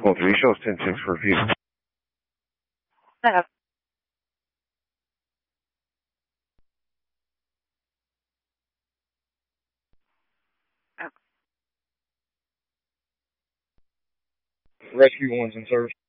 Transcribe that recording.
3 shows 10-6 for review. Rescue 1's in service.